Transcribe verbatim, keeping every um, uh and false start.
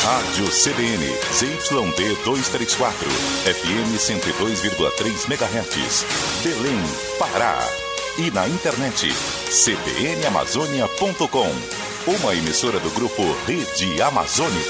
Rádio C B N, Z Y D duzentos e trinta e quatro, F M cento e dois vírgula três megahertz, Belém, Pará. E na internet, c b n amazônia ponto com, uma emissora do grupo Rede Amazônica.